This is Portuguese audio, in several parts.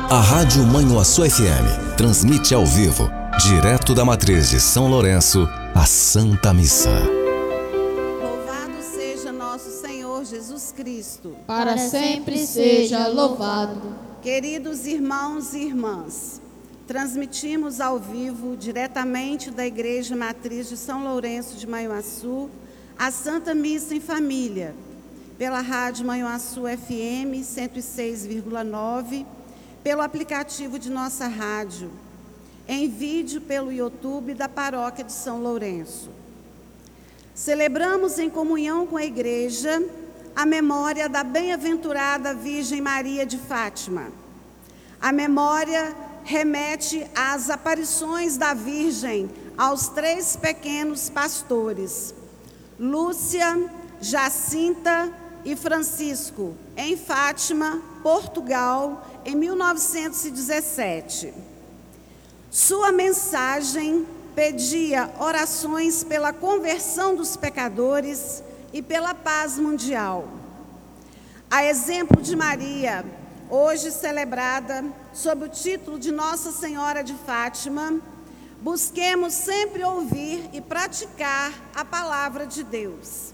A Rádio Manhuaçu FM transmite ao vivo, direto da matriz de São Lourenço, a Santa Missa. Louvado seja nosso Senhor Jesus Cristo. Para sempre seja louvado. Queridos irmãos e irmãs, transmitimos ao vivo, diretamente da Igreja Matriz de São Lourenço de Manhuaçu, a Santa Missa em Família, pela Rádio Manhuaçu FM 106,9, pelo aplicativo de nossa rádio, em vídeo pelo YouTube da Paróquia de São Lourenço. Celebramos em comunhão com a Igreja a memória da bem-aventurada Virgem Maria de Fátima. A memória remete às aparições da Virgem aos 3 pequenos pastores, Lúcia, Jacinta e Francisco, em Fátima, Portugal, em 1917. Sua mensagem pedia orações pela conversão dos pecadores e pela paz mundial. A exemplo de Maria, hoje celebrada sob o título de Nossa Senhora de Fátima, busquemos sempre ouvir e praticar a palavra de Deus.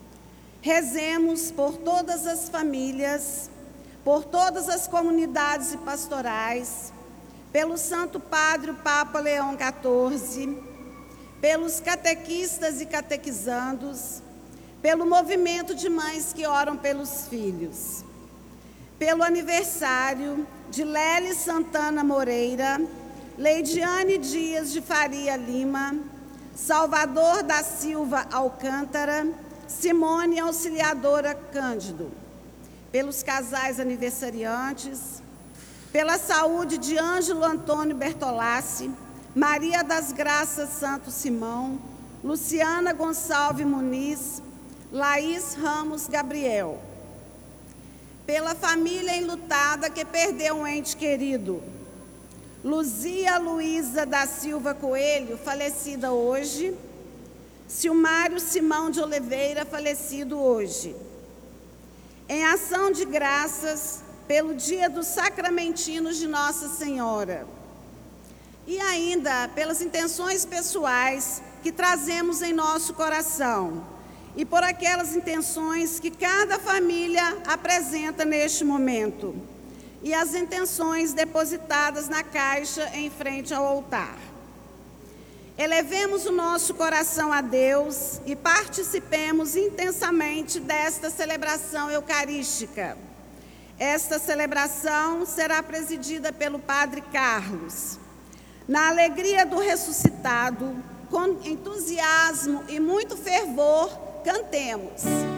Rezemos por todas as famílias, por todas as comunidades e pastorais, pelo Santo Padre o Papa Leão XIV, pelos catequistas e catequizandos, pelo movimento de mães que oram pelos filhos, pelo aniversário de Lely Santana Moreira, Leidiane Dias de Faria Lima, Salvador da Silva Alcântara, Simone Auxiliadora Cândido, pelos casais aniversariantes, pela saúde de Ângelo Antônio Bertolassi, Maria das Graças Santos Simão, Luciana Gonçalves Muniz, Laís Ramos Gabriel, pela família enlutada que perdeu um ente querido, Luzia Luísa da Silva Coelho, falecida hoje, Silmário Simão de Oliveira, falecido hoje. Em ação de graças pelo Dia dos Sacramentinos de Nossa Senhora. E ainda pelas intenções pessoais que trazemos em nosso coração. E por aquelas intenções que cada família apresenta neste momento. E as intenções depositadas na caixa em frente ao altar. Elevemos o nosso coração a Deus e participemos intensamente desta celebração eucarística. Esta celebração será presidida pelo Padre Carlos. Na alegria do ressuscitado, com entusiasmo e muito fervor, cantemos.